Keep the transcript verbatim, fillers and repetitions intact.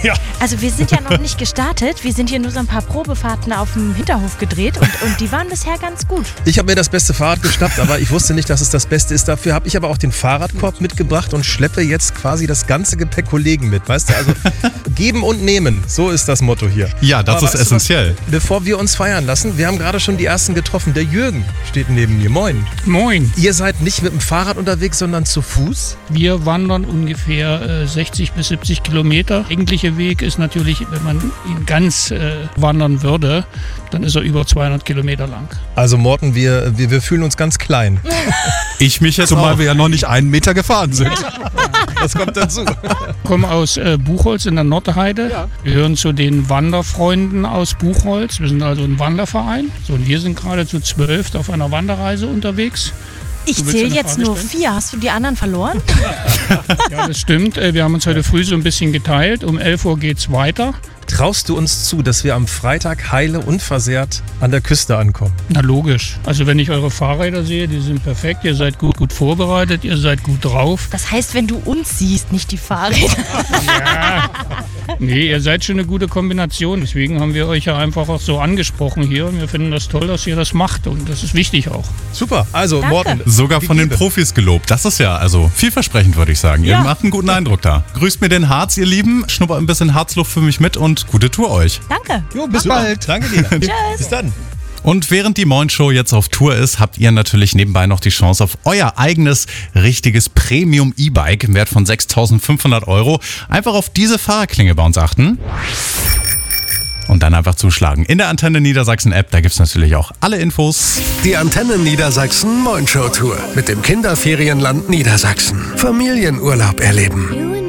Ja. Also wir sind ja noch nicht gestartet. Wir sind hier nur so ein paar Probefahrten auf dem Hinterhof gedreht und, und die waren bisher ganz gut. Ich habe mir das beste Fahrrad geschnappt, aber ich wusste nicht, dass es das Beste ist. Dafür habe ich aber auch den Fahrradkorb mitgebracht und schleppe jetzt quasi das ganze Gepäck Kollegen mit. Weißt du, also geben und nehmen, so ist das Motto hier. Ja, das aber ist weißt du essentiell. was? Bevor wir uns feiern lassen, wir haben gerade schon die ersten getroffen. Der Jürgen steht neben mir. Moin. Moin. Ihr seid nicht mit dem Fahrrad unterwegs, sondern zu Fuß? Wir wandern ungefähr äh, sechzig bis siebzig Kilometer. Der eigentliche Weg ist natürlich, wenn man ihn ganz äh, wandern würde, dann ist er über zweihundert Kilometer lang. Also Morten, wir, wir, wir fühlen uns ganz klein. Ich mich jetzt Zumal auch. wir ja noch nicht einen Meter gefahren sind. Das kommt dazu. Ich komme aus äh, Buchholz in der Nordheide. Ja. Wir gehören zu den Wanderfreunden aus Buchholz. Wir sind also ein Wanderverein. So, und wir sind gerade zu zwölf auf einer Wanderreise unterwegs. Ich zähle jetzt nur vier. Hast du die anderen verloren? Ja, das stimmt. Wir haben uns heute früh so ein bisschen geteilt. Um elf Uhr geht's weiter. Traust du uns zu, dass wir am Freitag heile unversehrt an der Küste ankommen? Na logisch. Also wenn ich eure Fahrräder sehe, die sind perfekt. Ihr seid gut, gut vorbereitet, ihr seid gut drauf. Das heißt, wenn du uns siehst, nicht die Fahrräder. Ja. Nee, ihr seid schon eine gute Kombination. Deswegen haben wir euch ja einfach auch so angesprochen hier. Und wir finden das toll, dass ihr das macht. Und das ist wichtig auch. Super. Also Danke. Morten. Sogar von den Profis gelobt. Das ist ja also vielversprechend, würde ich sagen. Ja. Ihr macht einen guten Eindruck da. Grüßt mir den Harz, ihr Lieben. Schnuppert ein bisschen Harzluft für mich mit und gute Tour euch. Danke. Jo, bis Super. bald. Danke dir. Tschüss. Bis dann. Und während die Moin Show jetzt auf Tour ist, habt ihr natürlich nebenbei noch die Chance auf euer eigenes richtiges Premium-E-Bike im Wert von sechstausendfünfhundert Euro. Einfach auf diese Fahrerklinge bei uns achten. Und dann einfach zuschlagen. In der Antenne Niedersachsen App, da gibt es natürlich auch alle Infos. Die Antenne Niedersachsen Moin Show Tour mit dem Kinderferienland Niedersachsen. Familienurlaub erleben.